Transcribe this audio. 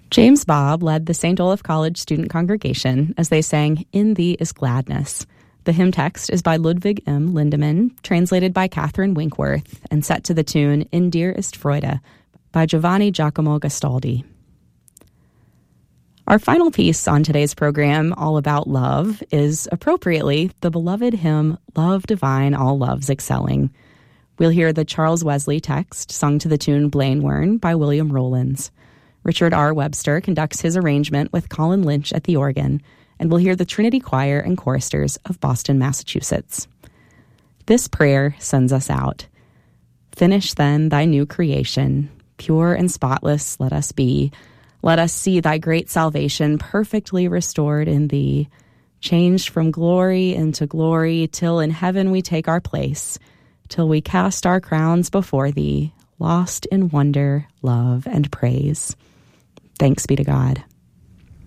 James Bobb led the St. Olaf College student congregation as they sang "In Thee is Gladness." The hymn text is by Ludwig M. Lindemann, translated by Catherine Winkworth, and set to the tune "In Dir ist Freude" by Giovanni Giacomo Gastaldi. Our final piece on today's program, all about love, is appropriately the beloved hymn "Love Divine, All Loves Excelling." We'll hear the Charles Wesley text sung to the tune "Blaenwern" by William Rowlands. Richard R. Webster conducts his arrangement with Colin Lynch at the organ, and we'll hear the Trinity Choir and choristers of Boston, Massachusetts. This prayer sends us out. Finish then thy new creation. Pure and spotless let us be. Let us see thy great salvation perfectly restored in thee, changed from glory into glory, till in heaven we take our place, till we cast our crowns before thee, lost in wonder, love, and praise. Thanks be to God.